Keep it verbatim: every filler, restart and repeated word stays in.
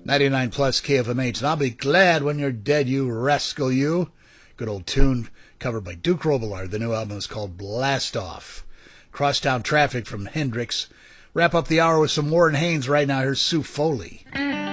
ninety-nine plus K F M H, and I'll be glad when you're dead, you rascal, you. Good old tune covered by Duke Robillard. The new album is called Blast Off. Crosstown Traffic from Hendrix. Wrap up the hour with some Warren Haynes right now. Here's Sue Foley.